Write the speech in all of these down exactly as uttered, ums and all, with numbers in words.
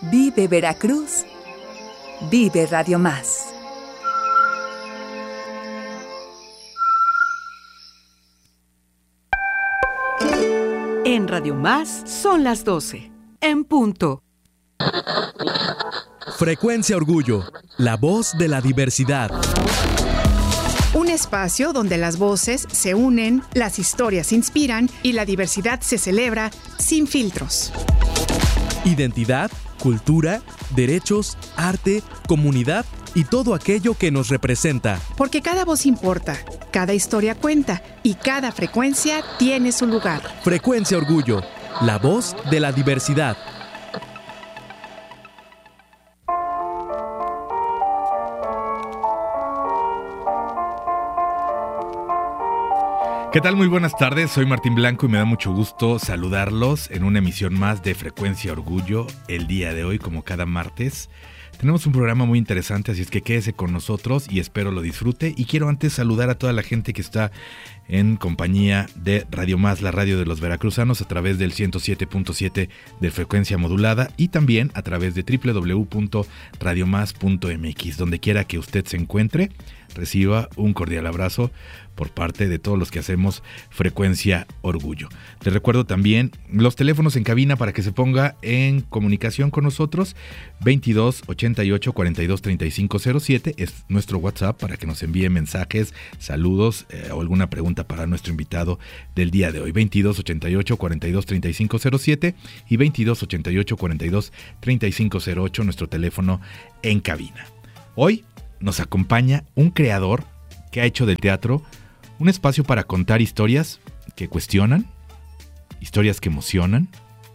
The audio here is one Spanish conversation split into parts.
Vive Veracruz. Vive Radio Más. En Radio Más son las doce. En punto. Frecuencia Orgullo, la voz de la diversidad. Un espacio donde las voces se unen, las historias inspiran y la diversidad se celebra sin filtros. Identidad, cultura, derechos, arte, comunidad y todo aquello que nos representa. Porque cada voz importa, cada historia cuenta y cada frecuencia tiene su lugar. Frecuencia Orgullo, la voz de la diversidad. ¿Qué tal? Muy buenas tardes, soy Martín Blanco y me da mucho gusto saludarlos en una emisión más de Frecuencia Orgullo. El día de hoy, como cada martes, tenemos un programa muy interesante, así es que quédese con nosotros y espero lo disfrute. Y quiero antes saludar a toda la gente que está en compañía de Radio Más, la radio de los veracruzanos, a través del ciento siete punto siete de frecuencia modulada y también a través de doble u doble u doble u punto radio más punto m x. Donde quiera que usted se encuentre, reciba un cordial abrazo por parte de todos los que hacemos Frecuencia Orgullo. Te recuerdo también los teléfonos en cabina para que se ponga en comunicación con nosotros. veintidós, ochenta y ocho, cuarenta y dos, treinta y cinco cero siete es nuestro WhatsApp para que nos envíe mensajes, saludos eh, o alguna pregunta para nuestro invitado del día de hoy. veintidós, ochenta y ocho, cuarenta y dos, treinta y cinco cero siete y veintidós, ochenta y ocho, cuarenta y dos, treinta y cinco cero ocho, nuestro teléfono en cabina. Hoy nos acompaña un creador que ha hecho del teatro un espacio para contar historias que cuestionan, historias que emocionan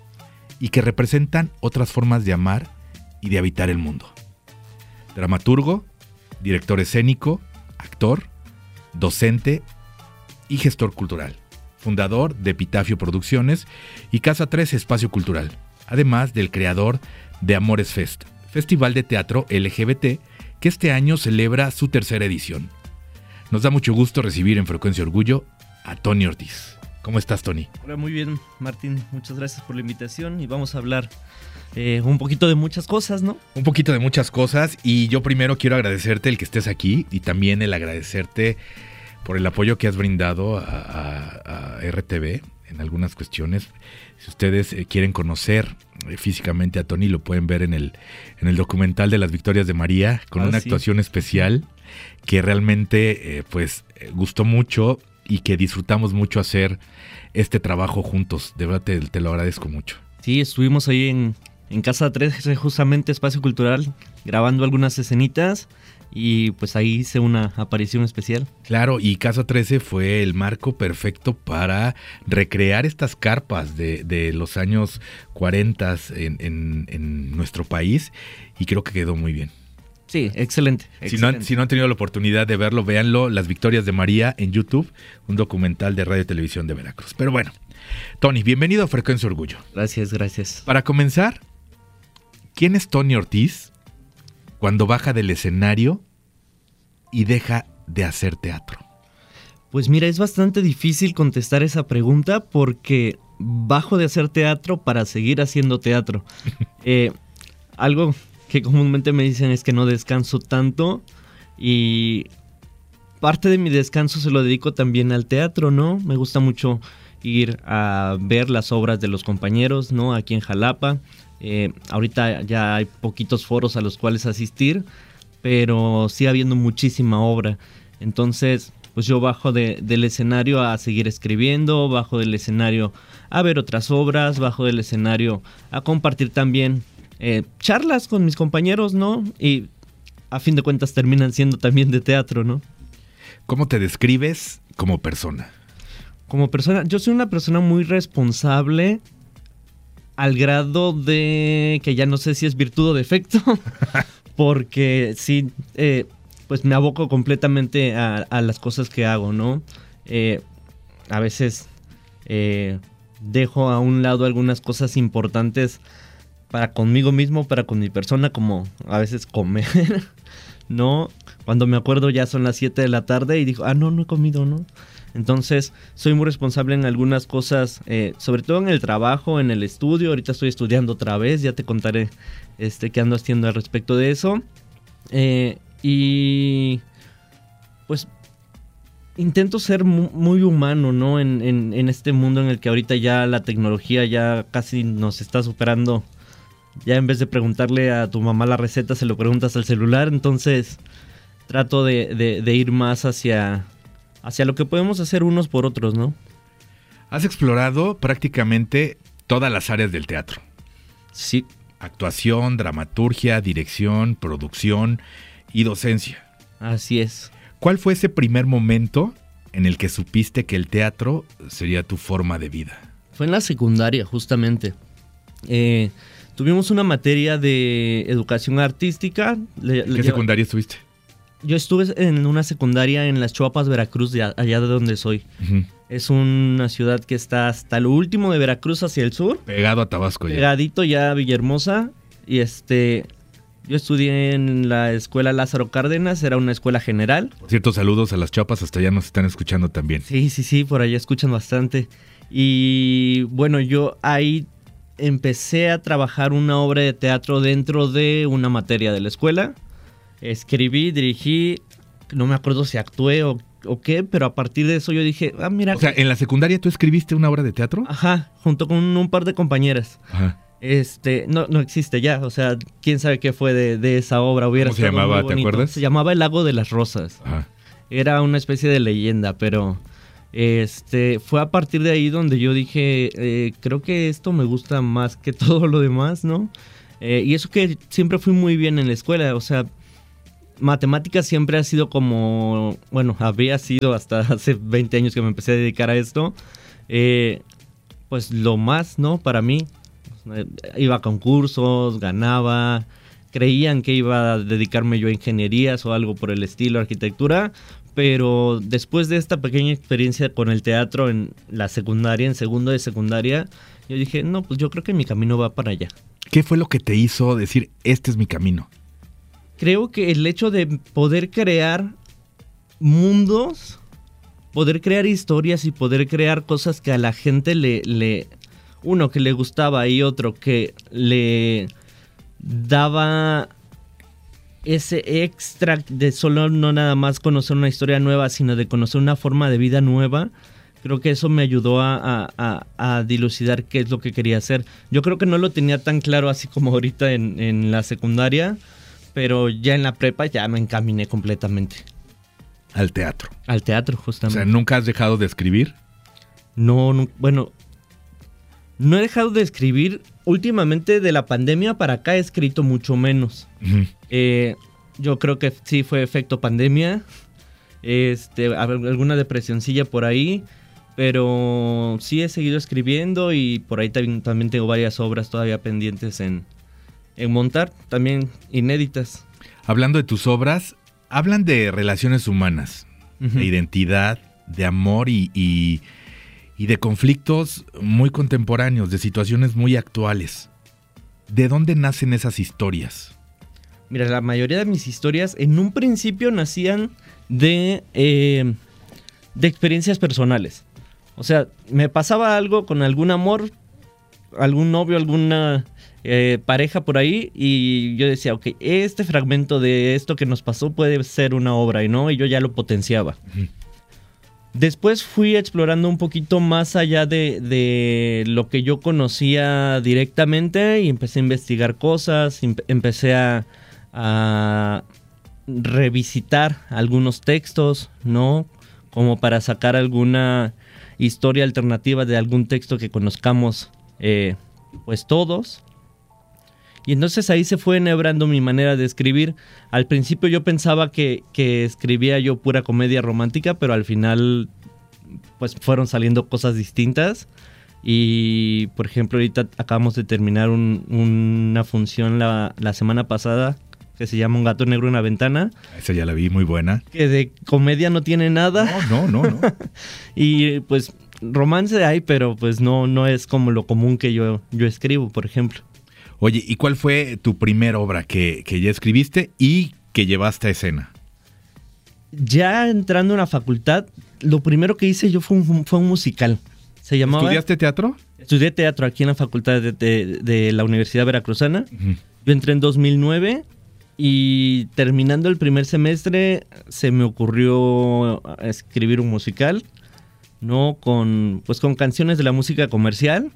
y que representan otras formas de amar y de habitar el mundo. Dramaturgo, director escénico, actor, docente y gestor cultural. Fundador de Epitafio Producciones y Casa tres Espacio Cultural. Además del creador de Amores Fest, festival de teatro L G B T que este año celebra su tercera edición. Nos da mucho gusto recibir en Frecuencia Orgullo a Tony Ortiz. ¿Cómo estás, Tony? Hola, muy bien, Martín. Muchas gracias por la invitación y vamos a hablar eh, un poquito de muchas cosas, ¿no? Un poquito de muchas cosas y yo primero quiero agradecerte el que estés aquí y también el agradecerte por el apoyo que has brindado a, a, a R T V en algunas cuestiones. Si ustedes eh, quieren conocer eh, físicamente a Tony, lo pueden ver en el, en el documental de las Victorias de María con ah, una sí. actuación especial que realmente eh, pues gustó mucho y que disfrutamos mucho hacer este trabajo juntos. De verdad te, te lo agradezco mucho. Sí, estuvimos ahí en, en Casa tres, justamente Espacio Cultural, grabando algunas escenitas y pues ahí hice una aparición especial. Claro, y Casa trece fue el marco perfecto para recrear estas carpas de, de los años cuarenta en, en, en nuestro país y creo que quedó muy bien. Sí, excelente. Si excelente. no, han, si no han tenido la oportunidad de verlo, véanlo, Las Victorias de María en YouTube, un documental de Radio y Televisión de Veracruz. Pero bueno, Tony, bienvenido a Frecuencia Orgullo. Gracias, gracias. Para comenzar, ¿quién es Tony Ortiz cuando baja del escenario y deja de hacer teatro? Pues mira, es bastante difícil contestar esa pregunta porque bajo de hacer teatro para seguir haciendo teatro. eh, algo que comúnmente me dicen es que no descanso tanto y parte de mi descanso se lo dedico también al teatro, ¿no? Me gusta mucho ir a ver las obras de los compañeros, ¿no? Aquí en Jalapa. Eh, ahorita ya hay poquitos foros a los cuales asistir, pero sigue habiendo muchísima obra. Entonces, pues yo bajo de, del escenario a seguir escribiendo, bajo del escenario a ver otras obras, bajo del escenario a compartir también Eh, charlas con mis compañeros, ¿no? Y a fin de cuentas terminan siendo también de teatro, ¿no? ¿Cómo te describes como persona? Como persona, yo soy una persona muy responsable al grado de que ya no sé si es virtud o defecto, porque sí, eh, pues me aboco completamente a, a las cosas que hago, ¿no? Eh, a veces eh, dejo a un lado algunas cosas importantes para conmigo mismo, para con mi persona, como a veces comer, ¿no? Cuando me acuerdo ya son las siete de la tarde y digo, ah, no, no he comido, ¿no? Entonces, soy muy responsable en algunas cosas, eh, sobre todo en el trabajo, en el estudio. Ahorita estoy estudiando otra vez, ya te contaré este, qué ando haciendo al respecto de eso. Eh, y pues intento ser muy, muy humano, ¿no? En, en, en este mundo en el que ahorita ya la tecnología ya casi nos está superando. Ya en vez de preguntarle a tu mamá la receta, se lo preguntas al celular. Entonces trato de, de, de ir más hacia, hacia lo que podemos hacer unos por otros, ¿no? Has explorado prácticamente todas las áreas del teatro. Sí. Actuación, dramaturgia, dirección, producción y docencia. Así es. ¿Cuál fue ese primer momento en el que supiste que el teatro sería tu forma de vida? Fue en la secundaria, justamente. Eh, tuvimos una materia de educación artística. Le, ¿Qué le secundaria estuviste? Yo estuve en una secundaria en Las Chuapas, Veracruz, de allá de donde soy. Uh-huh. Es una ciudad que está hasta lo último de Veracruz hacia el sur. Pegado a Tabasco ya. Pegadito ya a Villahermosa. Y este... Yo estudié en la escuela Lázaro Cárdenas, era una escuela general. Por cierto, saludos a las Chiapas, hasta allá nos están escuchando también. Sí, sí, sí, por allá escuchan bastante. Y bueno, yo ahí empecé a trabajar una obra de teatro dentro de una materia de la escuela. Escribí, dirigí, no me acuerdo si actué o, o qué, pero a partir de eso yo dije, ah, mira. O sea, ¿en la secundaria tú escribiste una obra de teatro? Ajá, junto con un par de compañeras. Ajá. Este, no, no existe ya, o sea, quién sabe qué fue de, de esa obra. Hubiera ¿Cómo se llamaba, te acuerdas? Se llamaba El Lago de las Rosas. Ajá. Era una especie de leyenda, pero este fue a partir de ahí donde yo dije, eh, creo que esto me gusta más que todo lo demás, ¿no? Eh, y eso que siempre fui muy bien en la escuela, o sea, matemáticas siempre ha sido como, bueno, había sido hasta hace veinte años que me empecé a dedicar a esto, eh, pues lo más, ¿no? Para mí. Iba a concursos, ganaba, creían que iba a dedicarme yo a ingenierías o algo por el estilo, arquitectura, pero después de esta pequeña experiencia con el teatro en la secundaria, en segundo de secundaria, yo dije, no, pues yo creo que mi camino va para allá. ¿Qué fue lo que te hizo decir, este es mi camino? Creo que el hecho de poder crear mundos, poder crear historias y poder crear cosas que a la gente le... le uno que le gustaba y otro que le daba ese extra de solo no nada más conocer una historia nueva, sino de conocer una forma de vida nueva. Creo que eso me ayudó a, a, a dilucidar qué es lo que quería hacer. Yo creo que no lo tenía tan claro así como ahorita en, en la secundaria, pero ya en la prepa ya me encaminé completamente. Al teatro. Al teatro, justamente. O sea, ¿nunca has dejado de escribir? No, no, bueno... No he dejado de escribir. Últimamente de la pandemia para acá he escrito mucho menos. Uh-huh. Eh, yo creo que sí fue efecto pandemia. Este, alguna depresioncilla por ahí. Pero sí he seguido escribiendo y por ahí también, también tengo varias obras todavía pendientes en, en montar. También inéditas. Hablando de tus obras, hablan de relaciones humanas. Uh-huh. De identidad, de amor y... y... y de conflictos muy contemporáneos, de situaciones muy actuales. ¿De dónde nacen esas historias? Mira, la mayoría de mis historias en un principio nacían de, eh, de experiencias personales. O sea, me pasaba algo con algún amor, algún novio, alguna eh, pareja por ahí, y yo decía, ok, este fragmento de esto que nos pasó puede ser una obra, y no, y yo ya lo potenciaba. Uh-huh. Después fui explorando un poquito más allá de, de lo que yo conocía directamente y empecé a investigar cosas, em- empecé a, a revisitar algunos textos, ¿no? Como para sacar alguna historia alternativa de algún texto que conozcamos, eh, pues todos. Y entonces ahí se fue enhebrando mi manera de escribir. Al principio yo pensaba que, que escribía yo pura comedia romántica, pero al final pues fueron saliendo cosas distintas. Y por ejemplo ahorita acabamos de terminar un, una función la, la semana pasada que se llama Un gato negro en la ventana. Esa ya la vi, muy buena. Que de comedia no tiene nada. No, no, no, no. Y pues romance hay, pero pues no, no es como lo común que yo, yo escribo, por ejemplo. Oye, ¿y cuál fue tu primera obra que, que ya escribiste y que llevaste a escena? Ya entrando en la facultad, lo primero que hice yo fue un, fue un musical. Se llamaba... ¿Estudiaste teatro? Estudié teatro aquí en la facultad de, de, de la Universidad Veracruzana. Uh-huh. Yo entré en dos mil nueve y terminando el primer semestre se me ocurrió escribir un musical, ¿no? Con, pues con canciones de la música comercial.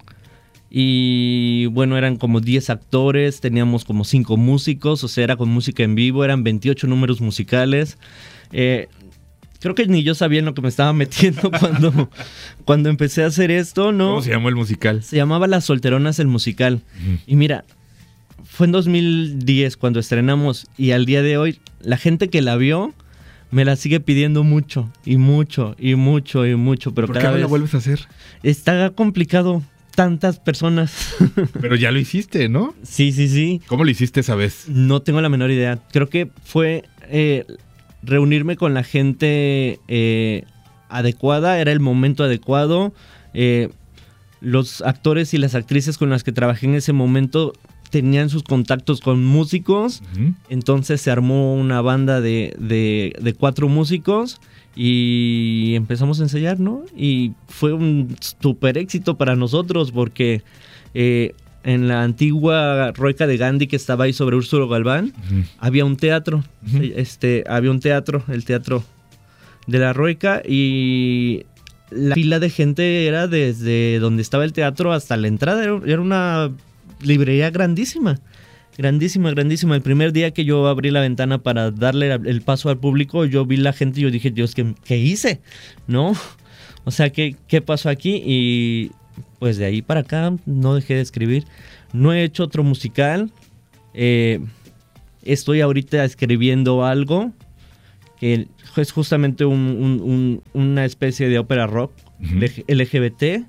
Y bueno, eran como diez actores, teníamos como cinco músicos, o sea, era con música en vivo, eran veintiocho números musicales. Eh, creo que ni yo sabía en lo que me estaba metiendo cuando, cuando empecé a hacer esto, ¿no? ¿Cómo se llamó el musical? Se llamaba Las Solteronas el musical. Uh-huh. Y mira, fue en dos mil diez cuando estrenamos y al día de hoy la gente que la vio me la sigue pidiendo mucho y mucho y mucho y mucho. Pero ¿por cada qué vez la vuelves a hacer? Está complicado. Tantas personas. Pero ya lo hiciste, ¿no? Sí, sí, sí. ¿Cómo lo hiciste esa vez? No tengo la menor idea. Creo que fue eh, reunirme con la gente eh, adecuada, era el momento adecuado. Eh, los actores y las actrices con las que trabajé en ese momento tenían sus contactos con músicos. Uh-huh. Entonces se armó una banda de, de, de cuatro músicos. Y empezamos a ensayar, ¿no? Y fue un súper éxito para nosotros porque eh, en la antigua Roica de Gandhi que estaba ahí sobre Úrsulo Galván, uh-huh. había un teatro, uh-huh. este, había un teatro, el teatro de la Roica, y la fila de gente era desde donde estaba el teatro hasta la entrada, era una librería grandísima. Grandísima, grandísima. El primer día que yo abrí la ventana para darle el paso al público, yo vi la gente y yo dije, Dios, ¿qué, qué hice? ¿No? O sea, ¿qué, ¿qué pasó aquí? Y pues de ahí para acá no dejé de escribir. No he hecho otro musical. Eh, estoy ahorita escribiendo algo que es justamente un, un, un, una especie de ópera rock uh-huh. L G B T,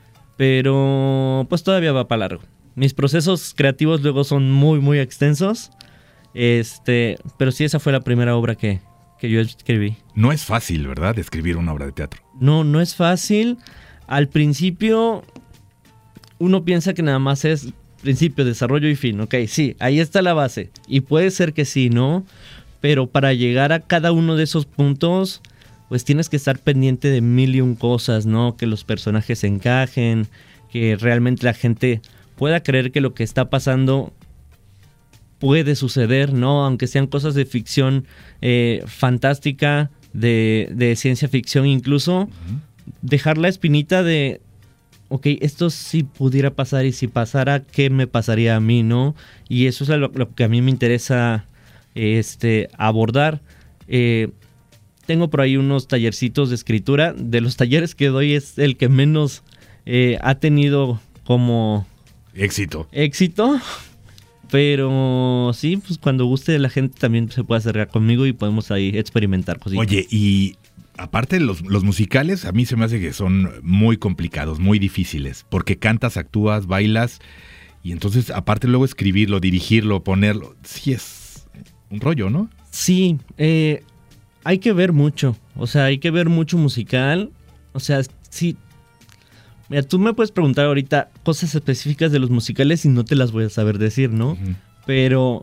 pero pues todavía va para largo. Mis procesos creativos luego son muy, muy extensos, este, pero sí, esa fue la primera obra que, que yo escribí. No es fácil, ¿verdad?, escribir una obra de teatro. No, no es fácil. Al principio, uno piensa que nada más es principio, desarrollo y fin. Ok, sí, ahí está la base. Y puede ser que sí, ¿no? Pero para llegar a cada uno de esos puntos, pues tienes que estar pendiente de mil y un cosas, ¿no? Que los personajes encajen, que realmente la gente pueda creer que lo que está pasando puede suceder, ¿no? Aunque sean cosas de ficción eh, fantástica, de, de ciencia ficción incluso, uh-huh. dejar la espinita de, ok, esto sí pudiera pasar y si pasara, ¿qué me pasaría a mí, no? Y eso es lo, lo que a mí me interesa este, abordar. Eh, tengo por ahí unos tallercitos de escritura. De los talleres que doy es el que menos eh, ha tenido como... Éxito. Éxito, pero sí, pues cuando guste la gente también se puede acercar conmigo y podemos ahí experimentar cositas. Oye, y aparte los, los musicales a mí se me hace que son muy complicados, muy difíciles, porque cantas, actúas, bailas, y entonces aparte luego escribirlo, dirigirlo, ponerlo, sí es un rollo, ¿no? Sí, eh, hay que ver mucho, o sea, hay que ver mucho musical, o sea, sí. Mira, tú me puedes preguntar ahorita cosas específicas de los musicales y no te las voy a saber decir, ¿no? Uh-huh. Pero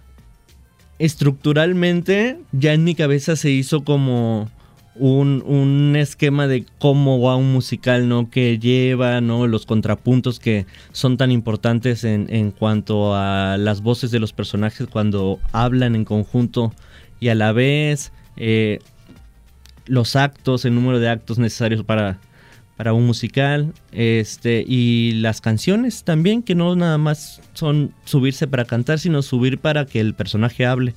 estructuralmente ya en mi cabeza se hizo como un, un esquema de cómo va un musical, ¿no? Que lleva, ¿no? Los contrapuntos que son tan importantes en, en cuanto a las voces de los personajes cuando hablan en conjunto y a la vez eh, los actos, el número de actos necesarios para... para un musical, este, y las canciones también, que no nada más son subirse para cantar, sino subir para que el personaje hable.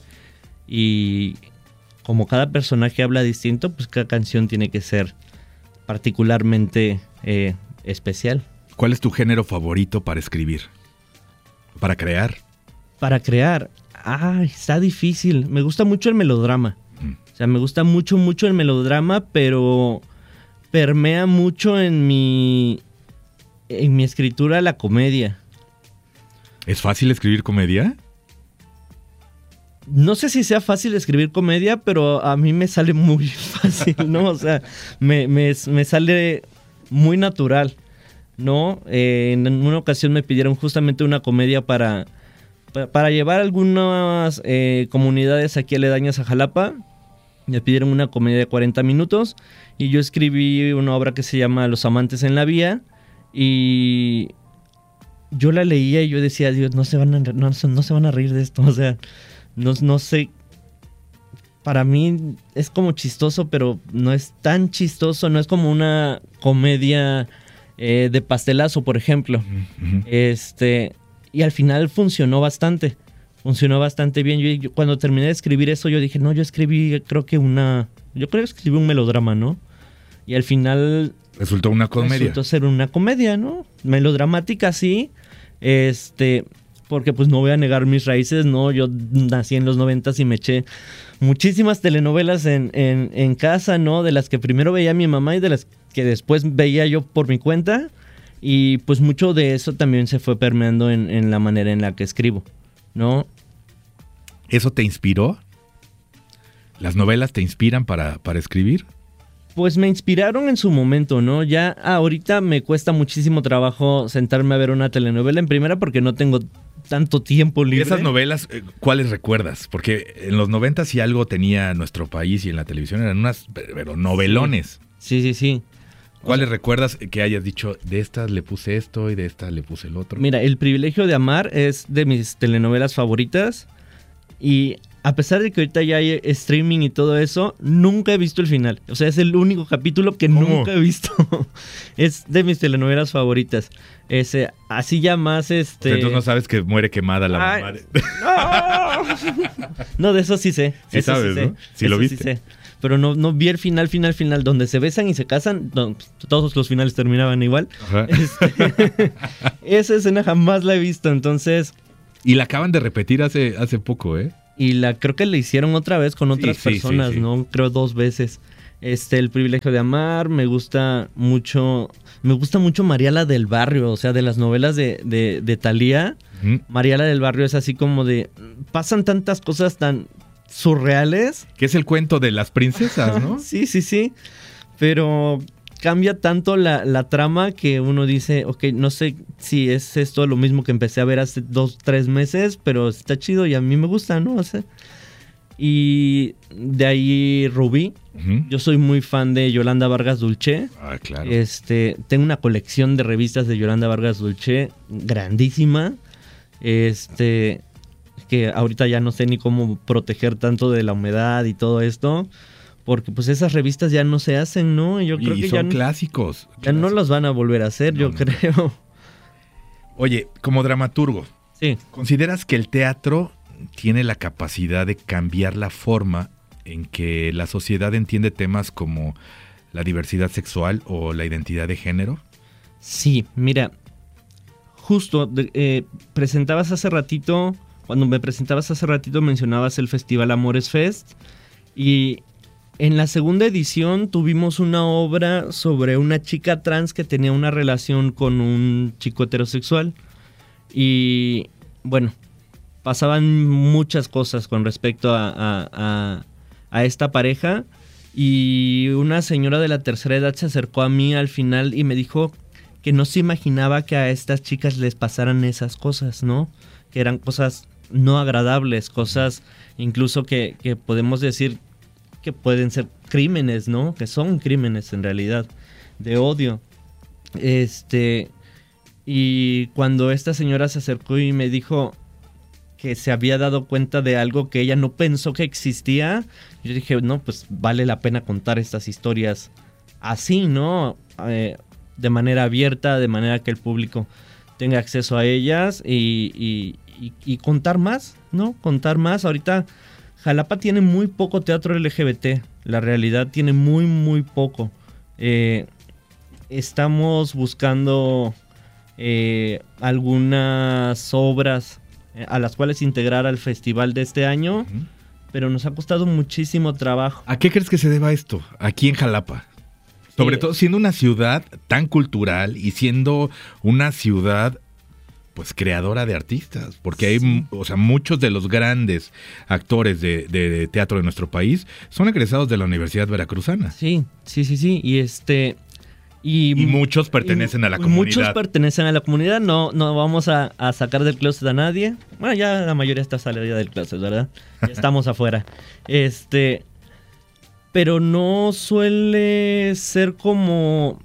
Y como cada personaje habla distinto, pues cada canción tiene que ser particularmente eh, especial. ¿Cuál es tu género favorito para escribir? ¿Para crear? Para crear, ay, está difícil. Me gusta mucho el melodrama. Mm. O sea, me gusta mucho, mucho el melodrama, pero... permea mucho en mi en mi escritura la comedia. ¿Es fácil escribir comedia? No sé si sea fácil escribir comedia, pero a mí me sale muy fácil, ¿no? O sea, me, me, me sale muy natural, ¿no? Eh, en una ocasión me pidieron justamente una comedia para, para, para llevar algunas eh, comunidades aquí aledañas a Jalapa. Me pidieron una comedia de cuarenta minutos y yo escribí una obra que se llama Los amantes en la vía y yo la leía y yo decía, Dios, no se van a, no, no se van a reír de esto, o sea, no, no sé, para mí es como chistoso, pero no es tan chistoso, no es como una comedia eh, de pastelazo, por ejemplo, uh-huh. este, y al final funcionó bastante. Funcionó bastante bien. Yo, yo cuando terminé de escribir eso, yo dije, no, yo escribí, creo que una... Yo creo que escribí un melodrama, ¿no? Y al final... Resultó una comedia. Resultó ser una comedia, ¿no? Melodramática, sí. Este... Porque pues no voy a negar mis raíces, ¿no? Yo nací en los noventas y me eché muchísimas telenovelas en, en, en casa, ¿no? De las que primero veía mi mamá y de las que después veía yo por mi cuenta. Y pues mucho de eso también se fue permeando en, en la manera en la que escribo, ¿no? ¿Eso te inspiró? ¿Las novelas te inspiran para, para escribir? Pues me inspiraron en su momento, ¿no? Ya ahorita me cuesta muchísimo trabajo sentarme a ver una telenovela en primera porque no tengo tanto tiempo libre. ¿Y esas novelas, cuáles recuerdas? Porque en los noventa si algo tenía nuestro país y en la televisión eran unas, pero novelones. Sí, sí, sí. ¿Cuáles o sea, recuerdas que hayas dicho, de estas le puse esto y de estas le puse el otro? Mira, El privilegio de amar es de mis telenovelas favoritas y a pesar de que ahorita ya hay streaming y todo eso, nunca he visto el final. O sea, es el único capítulo que ¿Cómo? nunca he visto. Es de mis telenovelas favoritas. Ese, así ya más este... O sea, entonces no sabes que muere quemada la Ay, mamá. De... No. No, de eso sí sé. Sí eso sabes, sí sé. ¿no? Sí eso lo viste. Sí sé. Pero no, no vi el final, final, final, donde se besan y se casan. No, todos los finales terminaban igual. Este, esa escena jamás la he visto, entonces... Y la acaban de repetir hace, hace poco, ¿eh? Y la creo que la hicieron otra vez con otras sí, sí, personas, sí, sí. ¿no? Creo dos veces. Este, El privilegio de amar, me gusta mucho... Me gusta mucho Mariala del Barrio, o sea, de las novelas de, de, de Thalía. Uh-huh. Mariala del Barrio es así como de... Pasan tantas cosas tan... surreales. Que es el cuento de las princesas, ¿no? Sí, sí, sí. Pero cambia tanto la, la trama que uno dice, ok, no sé si es esto lo mismo que empecé a ver hace dos, tres meses, pero está chido y a mí me gusta, ¿no? O sea, y de ahí Rubí. Uh-huh. Yo soy muy fan de Yolanda Vargas Dulce. Ah, claro. Este, tengo una colección de revistas de Yolanda Vargas Dulce grandísima. Este... que ahorita ya no sé ni cómo proteger tanto de la humedad y todo esto, porque pues esas revistas ya no se hacen, ¿no? Yo creo y que son ya clásicos. Ya clásicos. No los van a volver a hacer, no, yo no. creo. Oye, como dramaturgo, sí. ¿consideras que el teatro tiene la capacidad de cambiar la forma en que la sociedad entiende temas como la diversidad sexual o la identidad de género? Sí, mira, justo eh, presentabas hace ratito... Cuando me presentabas hace ratito mencionabas el Festival Amores Fest y en la segunda edición tuvimos una obra sobre una chica trans que tenía una relación con un chico heterosexual y bueno, pasaban muchas cosas con respecto a, a, a, a esta pareja y una señora de la tercera edad se acercó a mí al final y me dijo que no se imaginaba que a estas chicas les pasaran esas cosas, ¿no? Que eran cosas no agradables, cosas incluso que, que podemos decir que pueden ser crímenes, ¿no? Que son crímenes en realidad, de odio. Este, y cuando esta señora se acercó y me dijo que se había dado cuenta de algo que ella no pensó que existía, yo dije, no, pues vale la pena contar estas historias así, ¿no? Eh, de manera abierta, de manera que el público tenga acceso a ellas y... y Y, y contar más, ¿no? Contar más. Ahorita Jalapa tiene muy poco teatro L G B T. La realidad tiene muy, muy poco. Eh, estamos buscando eh, algunas obras a las cuales integrar al festival de este año, uh-huh. pero nos ha costado muchísimo trabajo. ¿A qué crees que se deba esto aquí en Jalapa? Sobre eh, todo siendo una ciudad tan cultural y siendo una ciudad pues creadora de artistas, porque hay, sí. o sea, muchos de los grandes actores de, de teatro de nuestro país son egresados de la Universidad Veracruzana. Sí, sí, sí, sí, y este... Y, y muchos pertenecen y, a la comunidad. Muchos pertenecen a la comunidad, no, no vamos a, a sacar del closet a nadie. Bueno, ya la mayoría está salida del closet, ¿verdad? Ya estamos afuera. Este... pero no suele ser como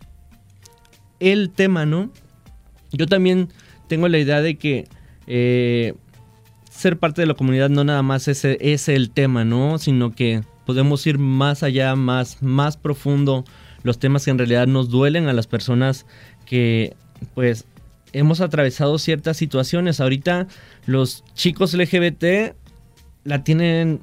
el tema, ¿no? Yo también tengo la idea de que eh, ser parte de la comunidad no nada más es, es el tema, ¿no? Sino que podemos ir más allá, más, más profundo, los temas que en realidad nos duelen a las personas que, pues, hemos atravesado ciertas situaciones. Ahorita los chicos L G B T la tienen,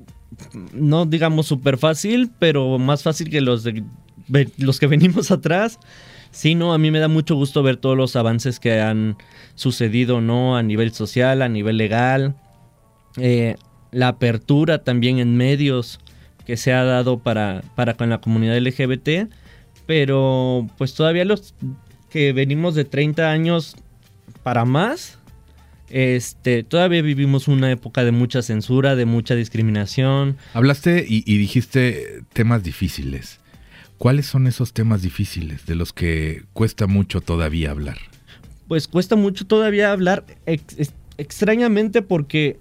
no digamos súper fácil, pero más fácil que los, de, los que venimos atrás. Sí, no, a mí me da mucho gusto ver todos los avances que han sucedido, ¿no? A nivel social, a nivel legal, eh, la apertura también en medios que se ha dado para, para con la comunidad L G B T, pero pues todavía los que venimos de treinta años para más, este, todavía vivimos una época de mucha censura, de mucha discriminación. Hablaste y, y dijiste temas difíciles. ¿Cuáles son esos temas difíciles de los que cuesta mucho todavía hablar? Pues cuesta mucho todavía hablar, ex- extrañamente, porque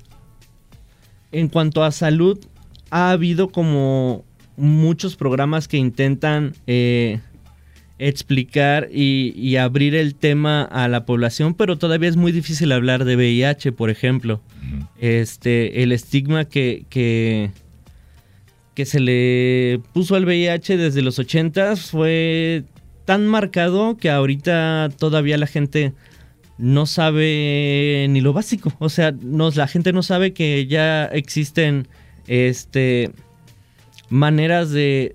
en cuanto a salud ha habido como muchos programas que intentan eh, explicar y, y abrir el tema a la población, pero todavía es muy difícil hablar de V I H, por ejemplo. Uh-huh. Este, el estigma que, que, que se le puso al V I H desde los ochentas fue tan marcado que ahorita todavía la gente no sabe ni lo básico. O sea, no, la gente no sabe que ya existen este, maneras de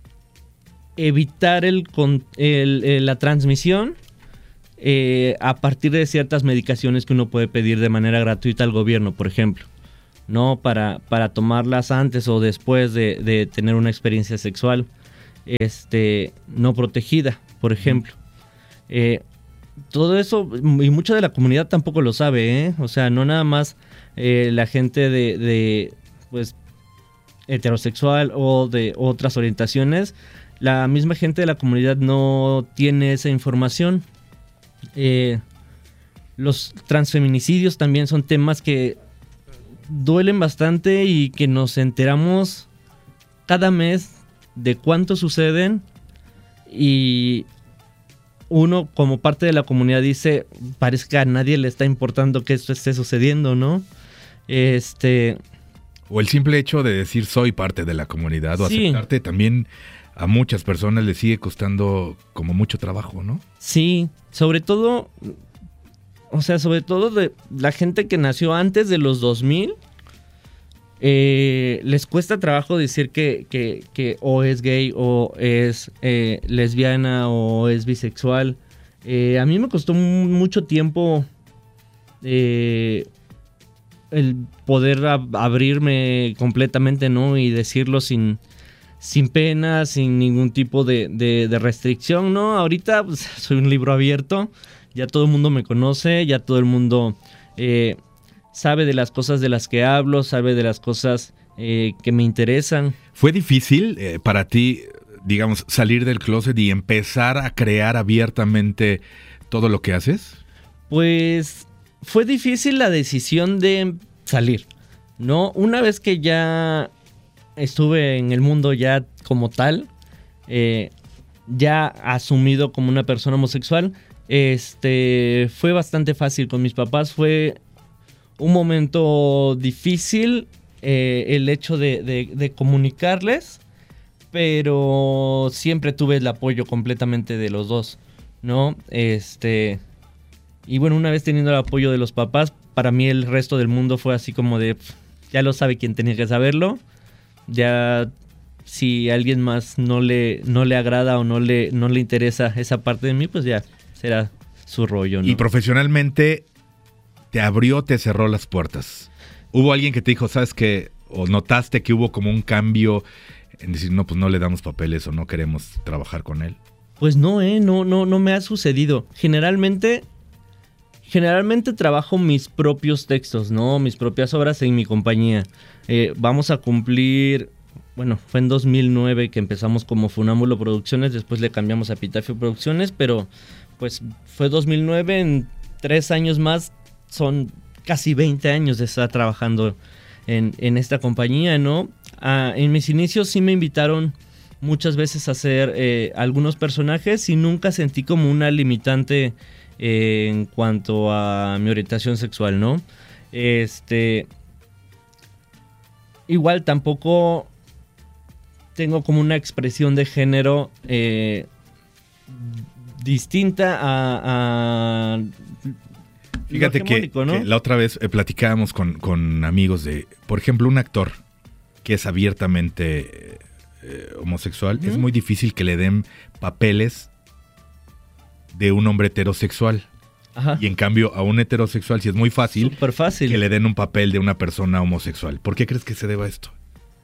evitar el, el, el, la transmisión eh, a partir de ciertas medicaciones que uno puede pedir de manera gratuita al gobierno, por ejemplo, ¿no? Para, para tomarlas antes o después de, de tener una experiencia sexual este, no protegida, por ejemplo. Eh, todo eso, y mucha de la comunidad tampoco lo sabe, ¿eh? O sea, no nada más eh, la gente de, de pues, heterosexual o de otras orientaciones. La misma gente de la comunidad no tiene esa información. Eh, los transfeminicidios también son temas que duelen bastante y que nos enteramos cada mes de cuánto suceden, y uno como parte de la comunidad dice, parece que a nadie le está importando que esto esté sucediendo, ¿no? Este... O el simple hecho de decir soy parte de la comunidad o sí. Aceptarte también a muchas personas les sigue costando como mucho trabajo, ¿no? Sí, sobre todo, o sea, sobre todo de la gente que nació antes de los dos mil, eh, les cuesta trabajo decir que, que, que o es gay o es eh, lesbiana o es bisexual. Eh, a mí me costó mucho tiempo eh, el poder ab- abrirme completamente, ¿no? Y decirlo sin... sin pena, sin ningún tipo de, de, de restricción, ¿no? Ahorita pues, soy un libro abierto, ya todo el mundo me conoce, ya todo el mundo eh, sabe de las cosas de las que hablo, sabe de las cosas eh, que me interesan. ¿Fue difícil eh, para ti, digamos, salir del closet y empezar a crear abiertamente todo lo que haces? Pues fue difícil la decisión de salir, ¿no? Una vez que ya estuve en el mundo ya como tal, eh, ya asumido como una persona homosexual, este, fue bastante fácil con mis papás. Fue un momento difícil eh, el hecho de, de, de comunicarles, pero siempre tuve el apoyo completamente de los dos, ¿no? Este, y bueno, una vez teniendo el apoyo de los papás, para mí el resto del mundo fue así como de, ya lo sabe quien tenía que saberlo. Ya si a alguien más no le, no le agrada o no le, no le interesa esa parte de mí, pues ya será su rollo, ¿no? Y profesionalmente, ¿te abrió, te cerró las puertas? ¿Hubo alguien que te dijo, sabes qué, o notaste que hubo como un cambio en decir, no, pues no le damos papeles o no queremos trabajar con él? Pues no, eh, no, no, no me ha sucedido. Generalmente, generalmente trabajo mis propios textos, ¿no? Mis propias obras en mi compañía. Eh, vamos a cumplir, bueno, fue en dos mil nueve que empezamos como Funámbulo Producciones, después le cambiamos a Epitafio Producciones, pero pues fue dos mil nueve, en tres años más son casi veinte años de estar trabajando en, en esta compañía, ¿no? ah, en mis inicios sí me invitaron muchas veces a hacer eh, algunos personajes y nunca sentí como una limitante eh, en cuanto a mi orientación sexual, ¿no? Este, igual tampoco tengo como una expresión de género eh, distinta a... a Fíjate que, ¿no? que la otra vez eh, platicábamos con, con amigos de, por ejemplo, un actor que es abiertamente eh, homosexual, ¿Mm? Es muy difícil que le den papeles de un hombre heterosexual. Ajá. Y en cambio a un heterosexual sí es muy fácil, Súper fácil que le den un papel de una persona homosexual. ¿Por qué crees que se deba a esto?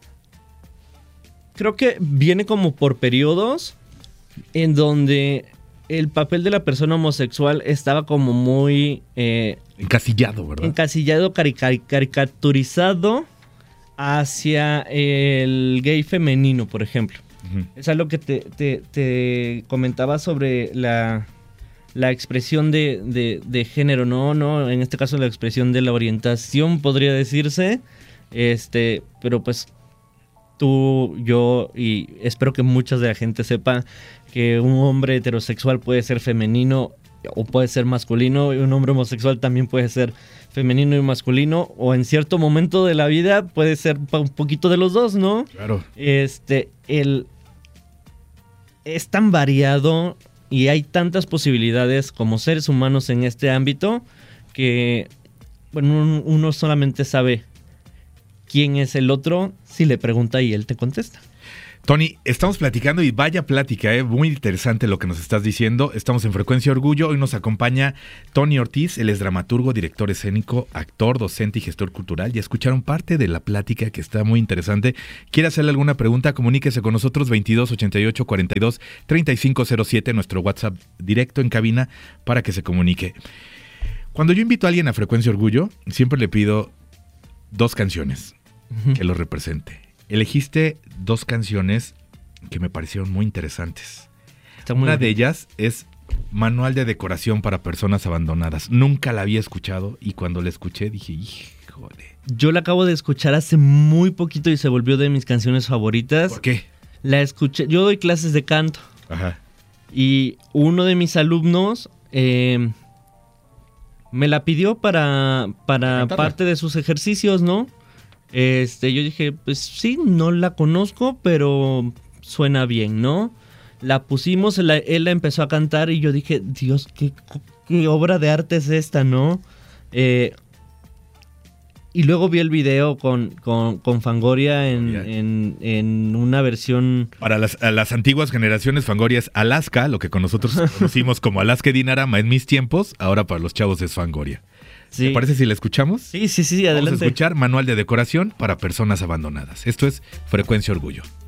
Creo que viene como por periodos en donde el papel de la persona homosexual estaba como muy... Eh, encasillado, ¿verdad? Encasillado, carica- caricaturizado hacia el gay femenino, por ejemplo. Uh-huh. Es algo que te, te, te comentaba sobre la, la expresión de, de, de género, ¿no? ¿no? En este caso la expresión de la orientación, podría decirse. Este, pero pues tú, yo y espero que mucha de la gente sepa que un hombre heterosexual puede ser femenino o puede ser masculino, y un hombre homosexual también puede ser femenino y masculino, o en cierto momento de la vida puede ser un poquito de los dos, ¿no? Claro. Este, el es tan variado y hay tantas posibilidades como seres humanos en este ámbito que, bueno, uno solamente sabe quién es el otro si le pregunta y él te contesta. Tony, estamos platicando y vaya plática, ¿eh? Muy interesante lo que nos estás diciendo. Estamos en Frecuencia Orgullo. Hoy nos acompaña Tony Ortiz. Él es dramaturgo, director escénico, actor, docente y gestor cultural. Ya escucharon parte de la plática que está muy interesante. ¿Quiere hacerle alguna pregunta? Comuníquese con nosotros veintidós ochenta y ocho cuarenta y dos treinta y cinco cero siete, nuestro WhatsApp directo en cabina para que se comunique. Cuando yo invito a alguien a Frecuencia Orgullo, siempre le pido dos canciones uh-huh. que lo represente. Elegiste dos canciones que me parecieron muy interesantes. Está muy Una bien. de ellas es Manual de Decoración para Personas Abandonadas. Nunca la había escuchado y cuando la escuché dije, híjole. Yo la acabo de escuchar hace muy poquito y se volvió de mis canciones favoritas. ¿Por qué? La escuché, yo doy clases de canto. Ajá. Y uno de mis alumnos eh, me la pidió para, para parte de sus ejercicios, ¿no? Este, yo dije, pues sí, no la conozco, pero suena bien, ¿no? La pusimos, la, él la empezó a cantar y yo dije, Dios, qué, qué obra de arte es esta, ¿no? Eh, y luego vi el video con, con, con Fangoria en, oh, yeah. en, en una versión... Para las, a las antiguas generaciones, Fangoria es Alaska, lo que con nosotros conocimos como Alaska Dinarama en mis tiempos, ahora para los chavos es Fangoria. Sí. ¿Te parece si la escuchamos? Sí, sí, sí, adelante. Vamos a escuchar Manual de Decoración para Personas Abandonadas. Esto es Frecuencia Orgullo.